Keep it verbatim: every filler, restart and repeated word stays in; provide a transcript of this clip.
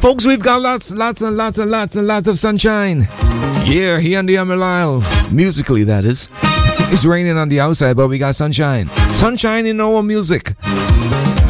Folks, we've got lots, lots and lots and lots and lots of sunshine. Yeah, here on the Emerald Isle. Musically, that is. It's raining on the outside, but we got sunshine. Sunshine in our music.